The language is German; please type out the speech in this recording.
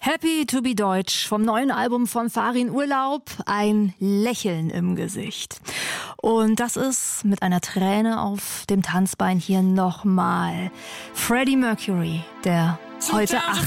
Happy to be Deutsch vom neuen Album von Farin Urlaub, ein Lächeln im Gesicht. Und das ist mit einer Träne auf dem Tanzbein hier nochmal Freddie Mercury, der heute